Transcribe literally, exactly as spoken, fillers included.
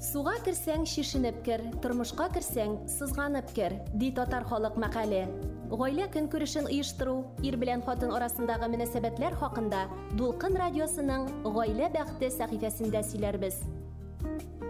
Суга керсәң шишенеп кер, тормышка керсәң сызганып кер, ди татар халык мәкале. Гаилә көнкүрешен оештыру, ир белән хатын арасындагы мөнәсәбәтләр хакында Дулкын радиосының Гаилә бәхте сәхифәсендә сөйләрбез.